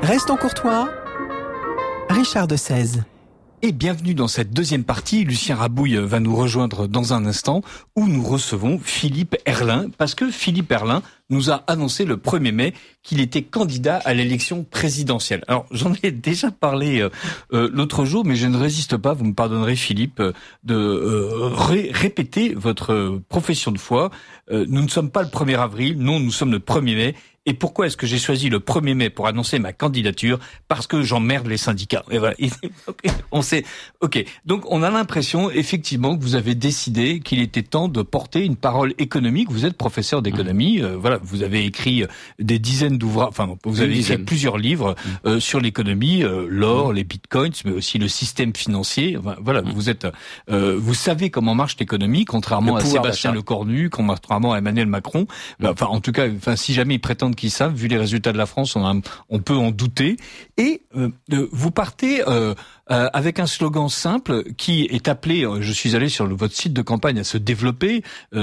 Restons courtois. Richard de 16. Et bienvenue dans cette deuxième partie. Lucien Rabouille va nous rejoindre dans un instant où nous recevons Philippe Herrlin, parce que Philippe Herrlin nous a annoncé le 1er mai qu'il était candidat à l'élection présidentielle. Alors, j'en ai déjà parlé l'autre jour, mais je ne résiste pas, vous me pardonnerez Philippe, de répéter votre profession de foi. Nous ne sommes pas le 1er avril, non, nous sommes le 1er mai. Et pourquoi est-ce que j'ai choisi le 1er mai pour annoncer ma candidature ? Parce que j'emmerde les syndicats. Et voilà. On sait. Ok. Donc, on a l'impression, effectivement, que vous avez décidé qu'il était temps de porter une parole économique. Vous êtes professeur d'économie. Voilà. Vous avez écrit des dizaines d'ouvrages. Enfin, vous avez écrit plusieurs livres sur l'économie, l'or, les bitcoins, mais aussi le système financier. Enfin, voilà. Vous êtes, vous savez comment marche l'économie, contrairement à Sébastien Lecornu, contrairement à Emmanuel Macron. Enfin, en tout cas, si jamais ils prétendent qu'ils savent, vu les résultats de la France, on peut en douter. Et vous partez avec un slogan simple qui est appelé, je suis allé sur votre site de campagne à se développer,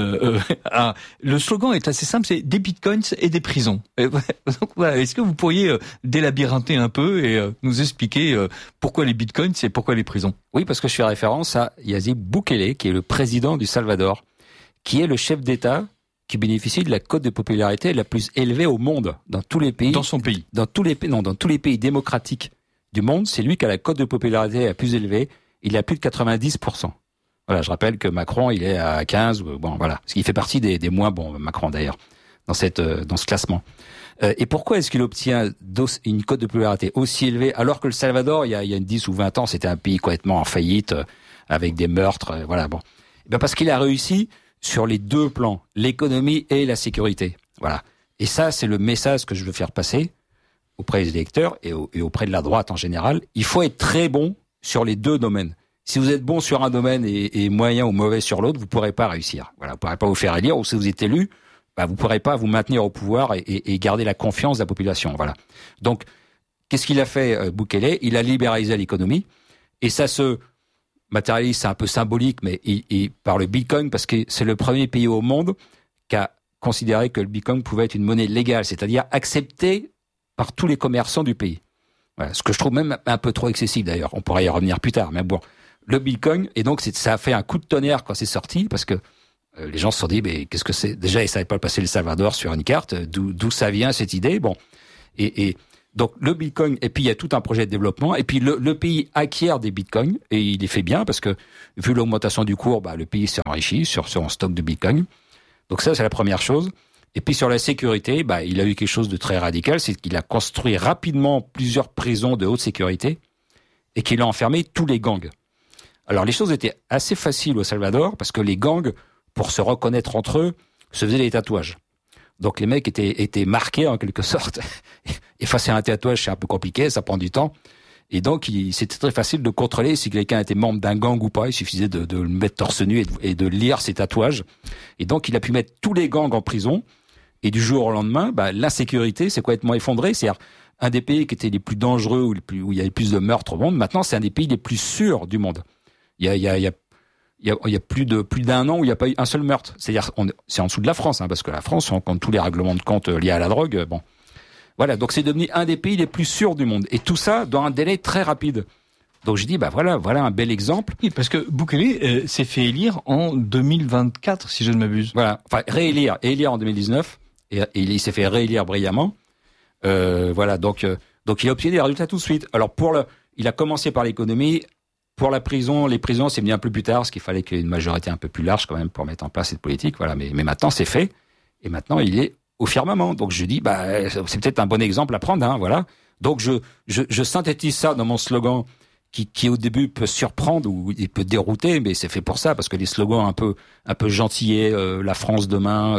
le slogan est assez simple, c'est des bitcoins et des prisons. Et donc, voilà, est-ce que vous pourriez délabyrinther un peu et nous expliquer pourquoi les bitcoins et pourquoi les prisons ? Oui, parce que je fais référence à Yazid Boukele, qui est le président du Salvador, qui est le chef d'État qui bénéficie de la cote de popularité la plus élevée au monde, dans tous les pays. Dans son pays. Dans tous les pays démocratiques du monde, c'est lui qui a la cote de popularité la plus élevée. Il a plus de 90%. Voilà, je rappelle que Macron, il est à 15, bon, voilà. Parce qu'il fait partie des moins bons, Macron, d'ailleurs, dans ce classement. Et pourquoi est-ce qu'il obtient une cote de popularité aussi élevée, alors que le Salvador, il y a 10 ou 20 ans, c'était un pays complètement en faillite, avec des meurtres, voilà, bon. Ben parce qu'il a réussi sur les deux plans, l'économie et la sécurité. Voilà. Et ça, c'est le message que je veux faire passer auprès des électeurs et auprès de la droite en général. Il faut être très bon sur les deux domaines. Si vous êtes bon sur un domaine et moyen ou mauvais sur l'autre, vous pourrez pas réussir. Voilà, vous pourrez pas vous faire élire, ou si vous êtes élu, bah, vous pourrez pas vous maintenir au pouvoir et garder la confiance de la population. Voilà. Donc, qu'est-ce qu'il a fait, Boukele ? Il a libéralisé l'économie, et ça se matérialiste, c'est un peu symbolique, mais par le Bitcoin, parce que c'est le premier pays au monde qui a considéré que le Bitcoin pouvait être une monnaie légale, c'est-à-dire acceptée par tous les commerçants du pays. Voilà, ce que je trouve même un peu trop excessif d'ailleurs. On pourrait y revenir plus tard, mais bon, le Bitcoin, et donc ça a fait un coup de tonnerre quand c'est sorti, parce que les gens se sont dit, mais qu'est-ce que c'est ? Déjà, ils savaient pas passer le Salvador sur une carte, d'où ça vient cette idée, bon, et donc le Bitcoin, et puis il y a tout un projet de développement, et puis le pays acquiert des Bitcoins, et il les fait bien, parce que vu l'augmentation du cours, bah, le pays s'est enrichi sur son stock de Bitcoin. Donc ça, c'est la première chose. Et puis sur la sécurité, bah, il a eu quelque chose de très radical, c'est qu'il a construit rapidement plusieurs prisons de haute sécurité, et qu'il a enfermé tous les gangs. Alors les choses étaient assez faciles au Salvador, parce que les gangs, pour se reconnaître entre eux, se faisaient des tatouages. Donc les mecs étaient marqués en quelque sorte. Effacer un tatouage, c'est un peu compliqué, ça prend du temps. Et donc c'était très facile de contrôler si quelqu'un était membre d'un gang ou pas. Il suffisait de le mettre torse nu et de lire ses tatouages. Et donc il a pu mettre tous les gangs en prison. Et du jour au lendemain, bah, l'insécurité s'est complètement effondrée. C'est-à-dire un des pays qui était les plus dangereux où il y avait plus de meurtres au monde. Maintenant, c'est un des pays les plus sûrs du monde. Il y a plus d'un an où il n'y a pas eu un seul meurtre. C'est-à-dire, c'est en dessous de la France, hein, parce que la France, on compte tous les règlements de compte liés à la drogue. Bon, voilà. Donc c'est devenu un des pays les plus sûrs du monde. Et tout ça dans un délai très rapide. Donc je dis, bah voilà un bel exemple. Oui, parce que Boukele s'est fait élire en 2024, si je ne m'abuse. Voilà. Enfin, élire en 2019, et il s'est fait réélire brillamment. Voilà. Donc il a obtenu des résultats tout de suite. Alors il a commencé par l'économie. Pour les prisons, c'est venu un peu plus tard, parce qu'il fallait qu'il y ait une majorité un peu plus large quand même pour mettre en place cette politique. Voilà, mais maintenant c'est fait, et maintenant il est au firmament. Donc je dis, bah c'est peut-être un bon exemple à prendre, hein, voilà. Donc je synthétise ça dans mon slogan qui au début peut surprendre ou il peut dérouter, mais c'est fait pour ça, parce que les slogans un peu gentillés, la France demain,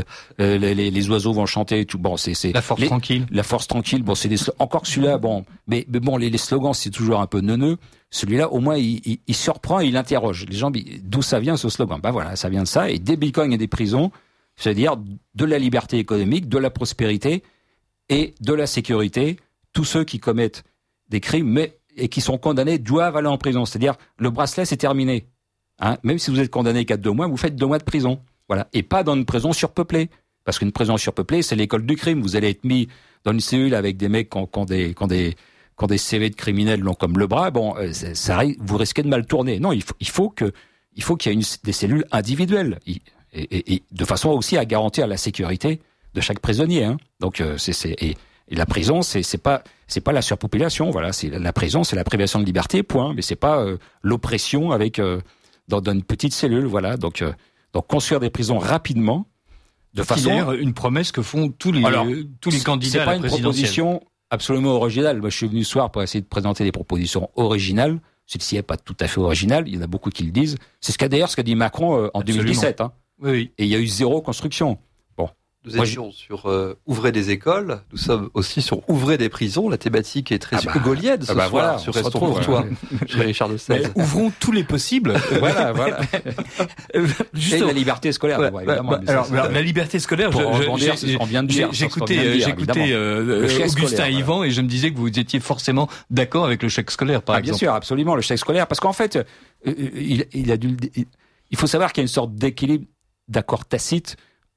les oiseaux vont chanter, tout, bon, c'est la force tranquille. La force tranquille, bon, c'est encore que celui-là, bon, mais bon, les slogans c'est toujours un peu neuneux. Celui-là, au moins, il surprend et il interroge. Les gens, d'où ça vient ce slogan? Ben voilà, ça vient de ça, et des bitcoins et des prisons, c'est-à-dire de la liberté économique, de la prospérité et de la sécurité. Tous ceux qui commettent des crimes, et qui sont condamnés doivent aller en prison. C'est-à-dire, le bracelet, c'est terminé. Hein, même si vous êtes condamné qu'à 2 mois, vous faites 2 mois de prison. Voilà. Et pas dans une prison surpeuplée. Parce qu'une prison surpeuplée, c'est l'école du crime. Vous allez être mis dans une cellule avec des mecs qui ont des CV de criminels longs comme le bras, bon, vous risquez de mal tourner. Non, il faut qu'il y ait des cellules individuelles, et de façon aussi à garantir la sécurité de chaque prisonnier. Hein. Donc, et la prison, c'est pas la surpopulation. Voilà, la prison, c'est la privation de liberté, point. Mais c'est pas l'oppression avec dans une petite cellule. Voilà, donc construire des prisons rapidement. De façon, une promesse que font tous les candidats à la présidentielle. C'est pas une proposition absolument originale. Moi, je suis venu ce soir pour essayer de présenter des propositions originales. Celle-ci n'est pas tout à fait originale. Il y en a beaucoup qui le disent. C'est ce qu'a dit Macron en 2017. Hein. Oui. Et il y a eu 0 construction. Nous étions sur Ouvrez des écoles, nous sommes aussi sur Ouvrez des prisons, la thématique est très hugolienne ce soir voilà, sur Restons pour toi, chez Richard de Sèze. Ouvrons tous les possibles. voilà. Juste la liberté scolaire, évidemment. La liberté scolaire, j'écoutais Augustin Yvan et je me disais que vous étiez forcément d'accord avec le chèque scolaire, par exemple. Bien sûr, absolument, le chèque scolaire, parce qu'en fait, il faut savoir qu'il y a une sorte d'équilibre, d'accord tacite,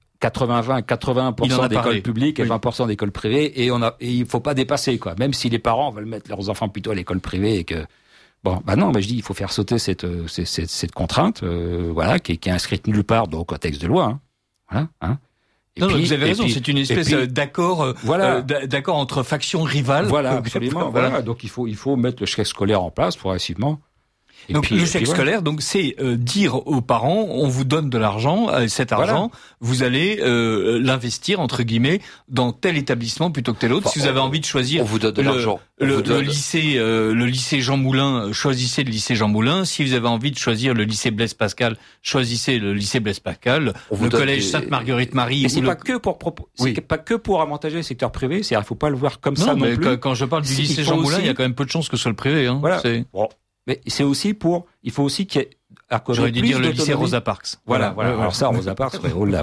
80% d'écoles publiques et 20% d'écoles privées, et il faut pas dépasser, quoi. Même si les parents veulent mettre leurs enfants plutôt à l'école privée et que, je dis, il faut faire sauter cette contrainte, qui est inscrite nulle part dans aucun texte de loi, hein. Voilà, hein. Vous avez raison, c'est une espèce d'accord, d'accord entre factions rivales. Voilà, absolument, voilà. Donc il faut mettre le chèque scolaire en place progressivement. Donc le chèque scolaire, c'est dire aux parents, on vous donne de l'argent, cet argent, vous allez l'investir entre guillemets dans tel établissement plutôt que tel autre. Si vous avez envie de choisir, on vous donne de l'argent. Le lycée Jean Moulin, choisissez le lycée Jean Moulin. Si vous avez envie de choisir le lycée Blaise Pascal, choisissez le lycée Blaise Pascal. Le collège Sainte-Marguerite-Marie. Et c'est pas que pour avantager le secteur privé. C'est-à-dire, il faut pas le voir comme ça non plus. Quand je parle du lycée Jean Moulin, il y a quand même peu de chances que ce soit le privé. Hein. Voilà. Mais c'est aussi il faut aussi qu'il y ait j'aurais dû dire le lycée Rosa Parks. Voilà. Alors ça, Rosa Parks,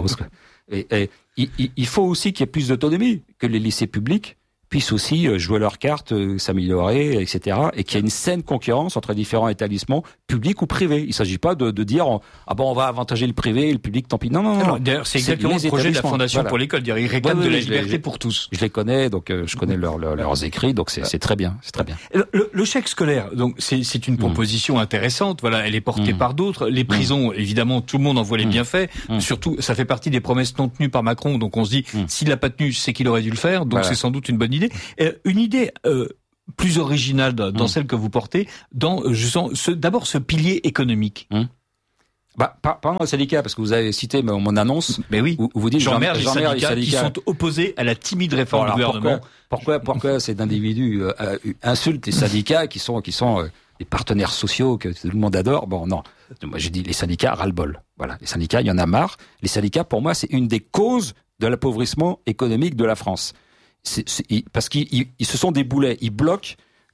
il faut aussi qu'il y ait plus d'autonomie, que les lycées publics puissent aussi jouer leurs cartes, s'améliorer, etc. Et qu'il y ait une saine concurrence entre différents établissements publics ou privés. Il s'agit pas de dire on va avantager le privé et le public, tant pis. Non. D'ailleurs, c'est exactement le projet de la Fondation pour l'école. Ils réclament de la liberté pour tous. Je les connais, donc je connais leurs écrits, donc c'est très bien. C'est très bien. Le chèque scolaire, donc c'est une proposition intéressante. Voilà, elle est portée par d'autres. Les prisons, évidemment, tout le monde en voit les bienfaits. Surtout, ça fait partie des promesses non tenues par Macron. Donc on se dit, s'il l'a pas tenu, c'est qu'il aurait dû le faire. Donc c'est sans doute une bonne idée. Une idée plus originale dans celle que vous portez, dans d'abord ce pilier économique. Pardon, le syndicat, parce que vous avez cité mon annonce. Mais oui. Où vous dites j'emmerde les syndicats qui sont opposés à la timide réforme du gouvernement. Pourquoi ces individus insultent les syndicats qui sont des partenaires sociaux que tout le monde adore? Bon, non. Moi, j'ai dit les syndicats ras-le-bol. Voilà. Les syndicats, il y en a marre. Les syndicats, pour moi, c'est une des causes de l'appauvrissement économique de la France. Parce qu'ils se sont des boulets, ils bloquent.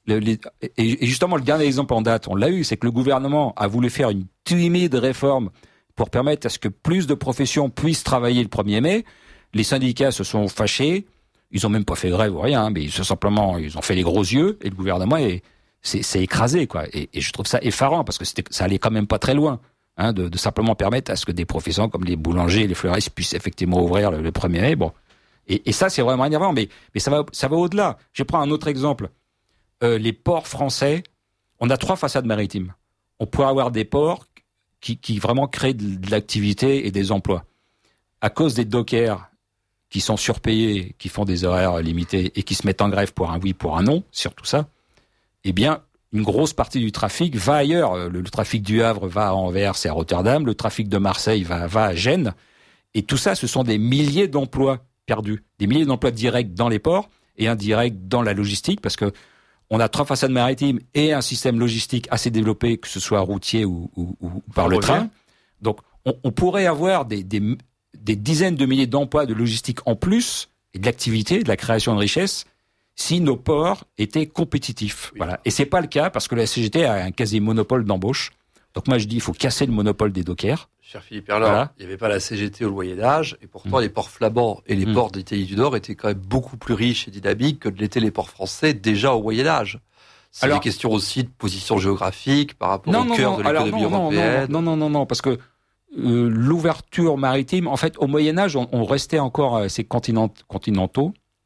Et justement, le dernier exemple en date, on l'a eu, c'est que le gouvernement a voulu faire une timide réforme pour permettre à ce que plus de professions puissent travailler le 1er mai. Les syndicats se sont fâchés, ils ont même pas fait grève ou rien, mais ils ont fait les gros yeux, et le gouvernement s'est écrasé, quoi. Et je trouve ça effarant, parce que ça allait quand même pas très loin, hein, de simplement permettre à ce que des professions comme les boulangers et les fleuristes puissent effectivement ouvrir le 1er mai. Bon. Et ça, c'est vraiment énervant, mais ça va au-delà. Je prends un autre exemple. Les ports français, on a 3 façades maritimes. On pourrait avoir des ports qui vraiment créent de l'activité et des emplois. À cause des dockers qui sont surpayés, qui font des horaires limités et qui se mettent en grève pour un oui, pour un non, surtout ça, eh bien, une grosse partie du trafic va ailleurs. Le trafic du Havre va à Anvers et à Rotterdam, le trafic de Marseille va à Gênes. Et tout ça, ce sont des milliers d'emplois perdus, des milliers d'emplois directs dans les ports et indirects dans la logistique, parce que on a 3 façades maritimes et un système logistique assez développé, que ce soit routier ou par le train. Donc, on pourrait avoir des dizaines de milliers d'emplois de logistique en plus, et de l'activité, de la création de richesse, si nos ports étaient compétitifs. Oui. Voilà. Et c'est pas le cas, parce que la CGT a un quasi-monopole d'embauche. Donc moi, je dis, il faut casser le monopole des dockers. Cher Philippe Erlin, il n'y avait pas la CGT au Moyen-Âge, et pourtant les ports flamands et les ports d'Italie du Nord étaient quand même beaucoup plus riches et dynamiques que l'étaient les ports français déjà au Moyen-Âge. C'est des questions aussi de position géographique par rapport au cœur de l'économie européenne. Non, parce que l'ouverture maritime, en fait, au Moyen-Âge, on restait encore assez continentaux.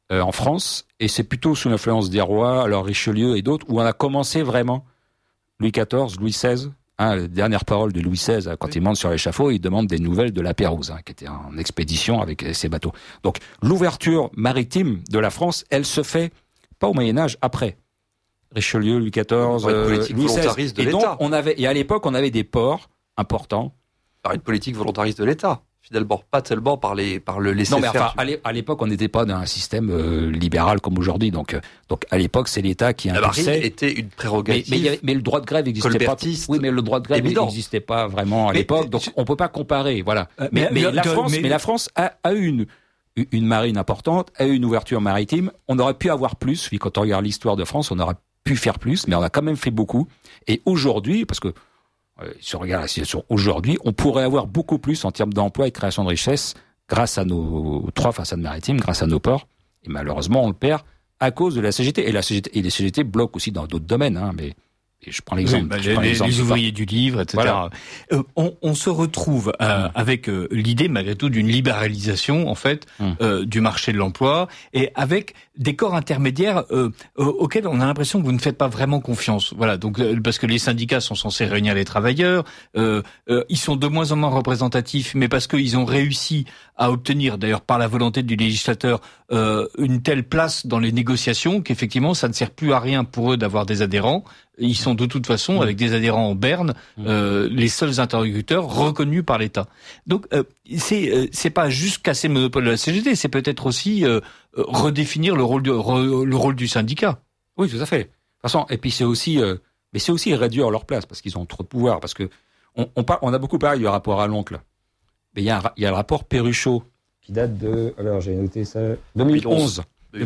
en France, et c'est plutôt sous l'influence des rois, alors Richelieu et d'autres, où on a commencé vraiment Louis XIV, Louis XVI. La dernière parole de Louis XVI, quand il monte sur l'échafaud, il demande des nouvelles de la Pérouse, qui était en expédition avec ses bateaux. Donc l'ouverture maritime de la France, elle se fait pas au Moyen-Âge, après. Richelieu, Louis XIV, Louis XVI. De et l'État. Donc et à l'époque, on avait des ports importants. Par une politique volontariste de l'État. Finalement, pas tellement par le laisser-faire. Non, mais enfin, à l'époque, on n'était pas dans un système libéral comme aujourd'hui. Donc à l'époque, c'est l'État qui imposait. La marine était une prérogative. Mais le droit de grève n'existait pas. Oui, mais le droit de grève n'existait pas vraiment à l'époque. Donc on peut pas comparer. Voilà. Mais la France a eu une marine importante, a eu une ouverture maritime. On aurait pu avoir plus. Quand on regarde l'histoire de France, on aurait pu faire plus, mais on a quand même fait beaucoup. Et aujourd'hui, parce que si on regarde la situation aujourd'hui, on pourrait avoir beaucoup plus en termes d'emploi et de création de richesse grâce à nos 3 façades maritimes, grâce à nos ports. Et malheureusement, on le perd à cause de la CGT. Et les CGT bloquent aussi dans d'autres domaines, mais je prends l'exemple. Oui, les ouvriers du livre, etc. Voilà. On se retrouve avec l'idée, malgré tout, d'une libéralisation, en fait, du marché de l'emploi, et avec des corps intermédiaires auxquels on a l'impression que vous ne faites pas vraiment confiance. Voilà, donc parce que les syndicats sont censés réunir les travailleurs, ils sont de moins en moins représentatifs, mais parce qu'ils ont réussi à obtenir, d'ailleurs par la volonté du législateur, une telle place dans les négociations qu'effectivement, ça ne sert plus à rien pour eux d'avoir des adhérents. Ils sont de toute façon, avec des adhérents en berne, les seuls interlocuteurs reconnus par l'État. Donc, c'est pas juste casser le monopole de la CGT, c'est peut-être aussi redéfinir le rôle du syndicat. Oui, tout à fait. De toute façon, et puis c'est aussi réduire leur place parce qu'ils ont trop de pouvoir. Parce que on a beaucoup parlé du rapport à l'oncle, mais il y a le rapport Perruchot qui date de, alors j'ai noté ça, 2011,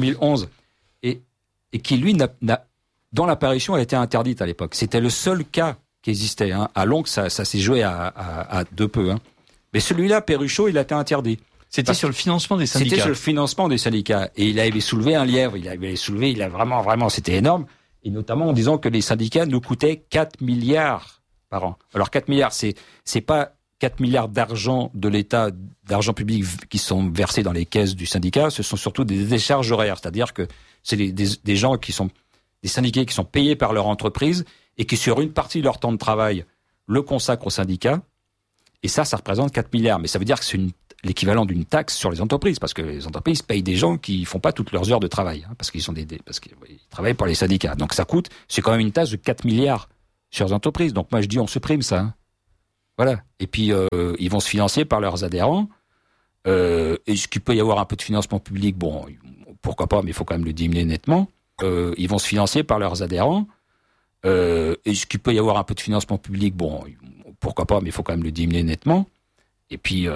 et qui lui dont l'apparition a été interdite à l'époque. C'était le seul cas qui existait. À l'oncle, ça s'est joué à de peu. Mais celui-là, Perruchot, il a été interdit. C'était sur le financement des syndicats. C'était sur le financement des syndicats. Et il avait soulevé un lièvre. Il a vraiment, c'était énorme. Et notamment en disant que les syndicats nous coûtaient 4 milliards par an. Alors 4 milliards, c'est pas 4 milliards d'argent de l'État, d'argent public qui sont versés dans les caisses du syndicat. Ce sont surtout des décharges horaires. C'est-à-dire que c'est des gens qui sont des syndiqués qui sont payés par leur entreprise et qui, sur une partie de leur temps de travail, le consacrent au syndicat. Et ça représente 4 milliards. Mais ça veut dire que c'est l'équivalent d'une taxe sur les entreprises, parce que les entreprises payent des gens qui font pas toutes leurs heures de travail, parce qu'ils travaillent pour les syndicats. Donc ça coûte, c'est quand même une taxe de 4 milliards sur les entreprises. Donc moi je dis, on supprime ça. Voilà. Et puis ils vont se financer par leurs adhérents. Est-ce qu'il peut y avoir un peu de financement public ? Bon, pourquoi pas, mais il faut quand même le diminuer nettement. Ils vont se financer par leurs adhérents. Est-ce qu'il peut y avoir un peu de financement public ? Bon, pourquoi pas, mais il faut quand même le diminuer nettement. Et puis